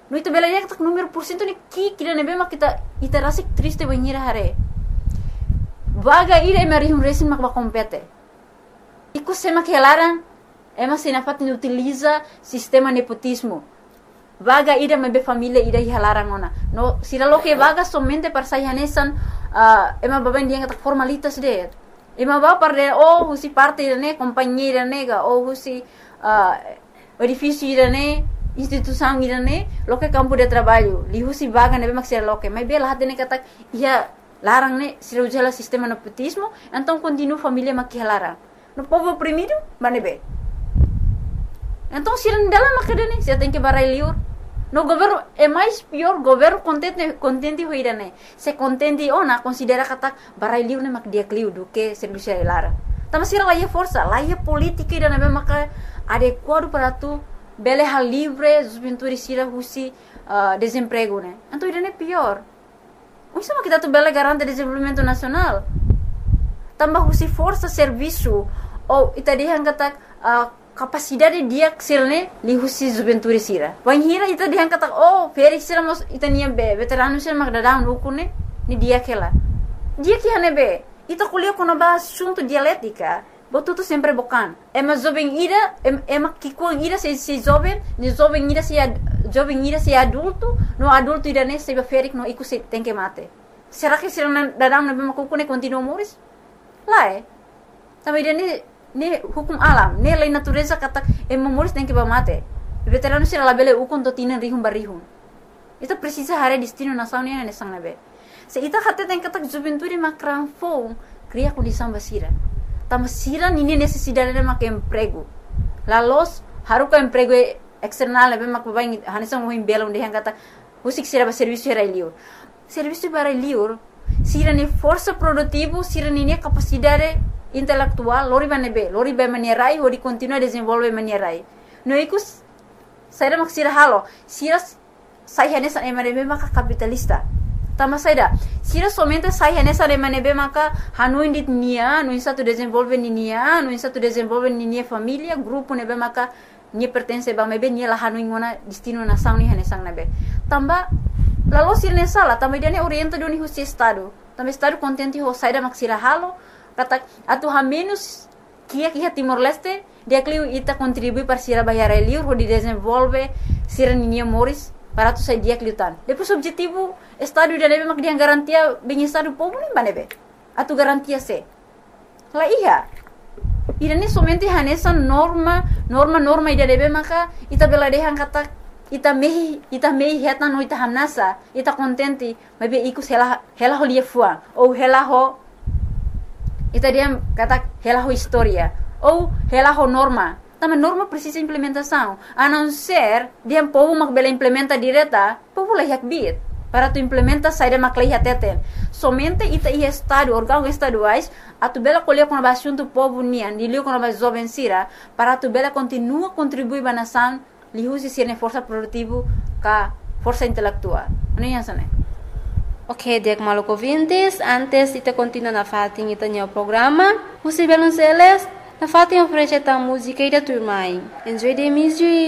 No itu bela dia kata número por cento ni kira nebe mak kita rasik triste banhira hare. Vaga ira emarihum resin mak bakompete. Iku sema que larang ema sinafat ni utiliza sistema nepotismo. Vaga ira mebe família ira hilarang ona. No sira lo que vaga somente para sayanesan ema baben dia kata formalitas de. Ema ba para husi parte ne companheira nega husi edifício irane instituição irane lo que campo de trabalho li husi vaga nebe mak sira lo que mas bela hatene kata ia larang ne sira ujala sistema nepotismo então continua família mak hilarang. No povo oprimido banebe. Então sira dalam mak dene sira tem que barai liur. No governo é mais pior governo contente hoirane. Se contente ona considera kata barai liur ne mak dia kliu do que serviço lara. Tama sira lá força, lá política ira nebe mak adequado para tu beleha livre, juventude sira husi desemprego né. Então irane pior. Isso mak kita tu bele garante desenvolvimento nacional. Tambah husi força serviço ou itadihan kata capacidade dia sirne li husi juventude sira. Wanhira ita dihan kata Felix sira mos itania be veterano sira mak dadang rukune ni dia kela. Dia que hanebe ita kuliah kono ba assunto dialética. Botu tu sempre bocan. Ema jovem ira ema kikuang ira se jovem, ni jovem ira se adulto, no adulto ira ne se Felix no iku se tem que mate. Será que sira dadang nabe makukune continua moris? Lá também ne hukum alam, ne lei natureza kata moris tem que mate. Veterano sira labele ukon to tina rihum barihum. Ita precisa hare destino nação ne sang nabe. Se ita kata tem kata juventude makran fo cria condição basira. Tama sira nini necessidade de mak emprego. La los haruka emprego external nabe mak babai hanisang mo himbela onde hang kata husik sira ba serviço era liur. Serviço para liur sira ni força produtivo, sira ni capacidade intelectual, lori ba manierai, hori continua desenvolve manierai. No ikus saira mak sira halo, sira sai hanesa emanebe maka capitalista. Tama saida, sira somente sai hanesa emanebe maka hanuin dit nia, no satu desenvolve ni nia, no satu desenvolve ni nia família, grupo nebe maka ni pertence ba mebe ni la hanuin ngona destino nação ni hanesang nebe. Tamba lalu sira sala, tamba dia ne orienta doni husi estado. Tamba estado contente ho saida mak sira halo. Kata atu ha menos kia Timor Leste dia kliu ita contribui para sira bayar liur ho di desenvolve sira ninia moris para tu sai dia kliutan. Depois objetivo estado dia nebe mak dia garantia bem-estar do povo nem banebe. Atu garantia se. La iya. Irane somente hanesa norma ida nebe maka ita bela dehan kata ita mehi heta no ita hamnasa ita contente mabe iku hela ho lia fua ou hela ho ita dia kata hela ho historia ou hela ho norma. Tama norma precisa implementação. A não ser dia povo mak bela implementa direta, povo la yak bit. Para tu implementa saída mak la teten. Somente ita ia estado órgãos estaduais a tu bela colher com a assunto povo nian, dilio com a jovem sira, para tu bela continua contribuir ba nação, li usi sirne força produtivo ka força intelectual. Ano yan sana? Ok, dek maluk ouvintes, antes de continuar na fatin ita nyo programa, usi belon seles, na fatin oferece ta música e da turma. Enjoy the music.